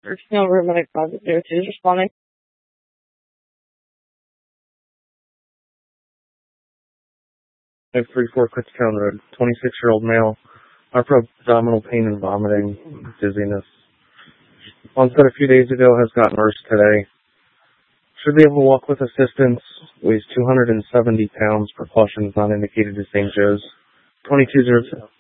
There's no room in a closet there. She's responding. I have 34 Kutztown Road, 26-year-old male. Upper abdominal pain and vomiting, dizziness. Onset a few days ago, has gotten worse today. Should be able to walk with assistance. Weighs 270 pounds. Precautions not indicated to St. Joe's. 2207.